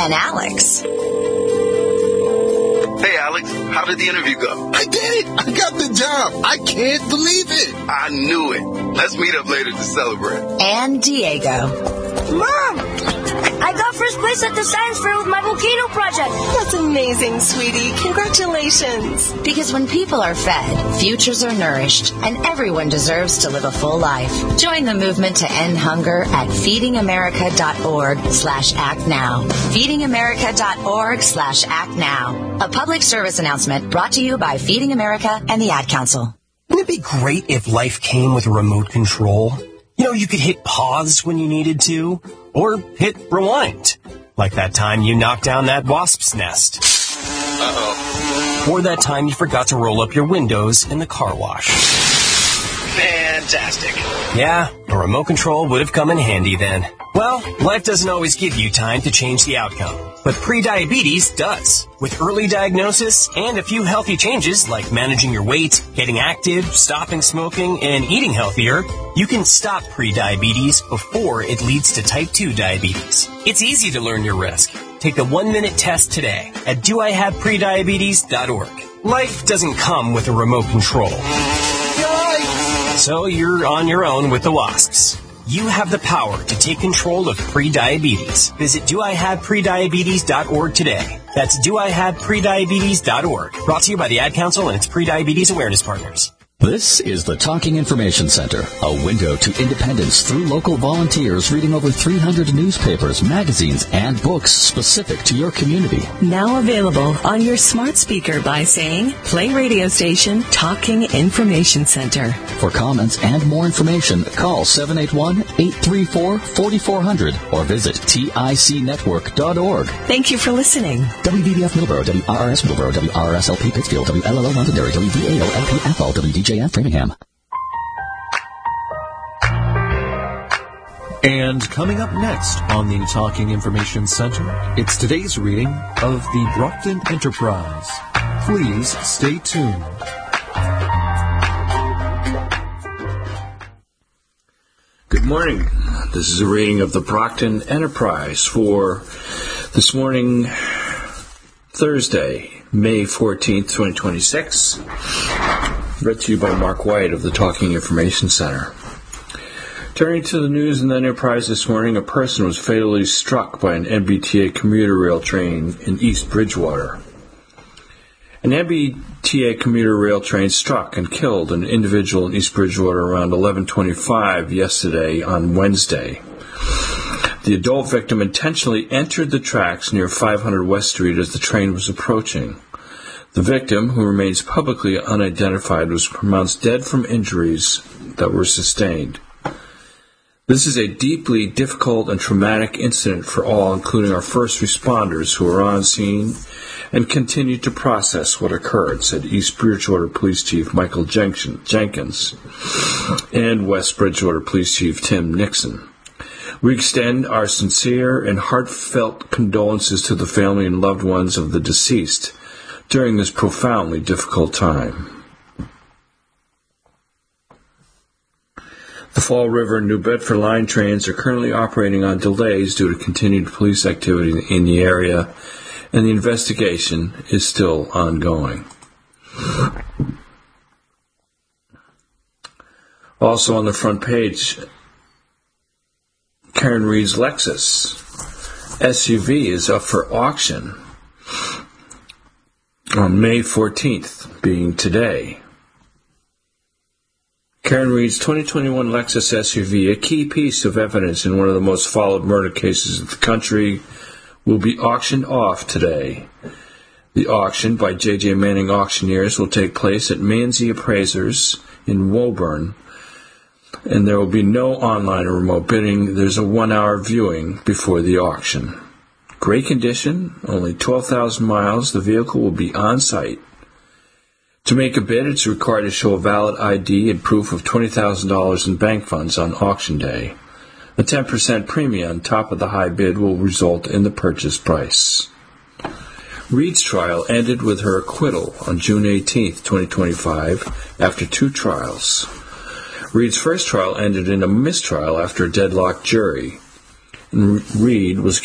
and Alex. Hey, Alex, how did the interview go? I did it! I got the job! I can't believe it! I knew it. Let's meet up later to celebrate. And Diego. Mom! I got first place at the science fair with my volcano project. That's amazing, sweetie. Congratulations. Because when people are fed, futures are nourished, and everyone deserves to live a full life. Join the movement to end hunger at feedingamerica.org/actnow. feedingamerica.org/actnow. A public service announcement brought to you by Feeding America and the Ad Council. Wouldn't it be great if life came with a remote control? You know, you could hit pause when you needed to, or hit rewind. Like that time you knocked down that wasp's nest. Uh-oh. Or that time you forgot to roll up your windows in the car wash. Fantastic. Yeah, a remote control would have come in handy then. Well, life doesn't always give you time to change the outcome, but prediabetes does. With early diagnosis and a few healthy changes like managing your weight, getting active, stopping smoking, and eating healthier, you can stop prediabetes before it leads to type 2 diabetes. It's easy to learn your risk. Take the 1-minute test today at doihaveprediabetes.org. Life doesn't come with a remote control. So you're on your own with the wasps. You have the power to take control of prediabetes. Visit doihaveprediabetes.org today. That's doihaveprediabetes.org. Brought to you by the Ad Council and its Prediabetes Awareness Partners. This is the Talking Information Center, a window to independence through local volunteers reading over 300 newspapers, magazines, and books specific to your community. Now available on your smart speaker by saying, play radio station Talking Information Center. For comments and more information, call 781-834-4400 or visit ticnetwork.org. Thank you for listening. WVBF Middleborough, WRRS Middleborough, WRSLP Pittsfield, WLLO Londonderry, WVAO-LP Athol, WDJF Framingham. And coming up next on the Talking Information Center, it's today's reading of the Brockton Enterprise. Please stay tuned. Good morning. This is a reading of the Brockton Enterprise for this morning, Thursday, May 14th, 2026. Read to you by Mark White of the Talking Information Center. Turning to the news in the Enterprise this morning, a person was fatally struck by an MBTA commuter rail train in East Bridgewater. An MBTA commuter rail train struck and killed an individual in East Bridgewater around 11:25 yesterday on Wednesday. The adult victim intentionally entered the tracks near 500 West Street as the train was approaching. The victim, who remains publicly unidentified, was pronounced dead from injuries that were sustained. This is a deeply difficult and traumatic incident for all, including our first responders who are on scene and continue to process what occurred, said East Bridgewater Police Chief Michael Jenkins and West Bridgewater Police Chief Tim Nixon. We extend our sincere and heartfelt condolences to the family and loved ones of the deceased during this profoundly difficult time. The Fall River and New Bedford line trains are currently operating on delays due to continued police activity in the area, and the investigation is still ongoing. Also on the front page, Karen Reed's Lexus SUV is up for auction on May 14th, being today. Karen Reed's 2021 Lexus SUV, a key piece of evidence in one of the most followed murder cases in the country, will be auctioned off today. The auction by J.J. Manning Auctioneers will take place at Manzi Appraisers in Woburn, and there will be no online or remote bidding. There's a 1-hour viewing before the auction. Great condition, only 12,000 miles. The vehicle will be on site. To make a bid, it's required to show a valid ID and proof of $20,000 in bank funds on auction day. A 10% premium on top of the high bid will result in the purchase price. Reed's trial ended with her acquittal on June 18, 2025, after 2 trials. Reed's first trial ended in a mistrial after a deadlocked jury, and Reed was